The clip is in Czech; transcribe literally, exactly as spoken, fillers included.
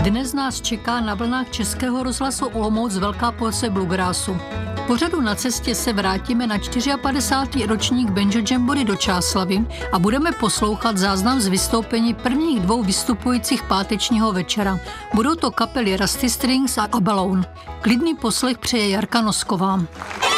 Dnes nás čeká na vlnách Českého rozhlasu Olomouc velká porce bluegrassu. V pořadu Na cestě se vrátíme na padesátý čtvrtý ročník Banjo Jamboree do Čáslavi a budeme poslouchat záznam z vystoupení prvních dvou vystupujících pátečního večera. Budou to kapely Rusty Strings a Abalone. Klidný poslech přeje Jarka Nosková.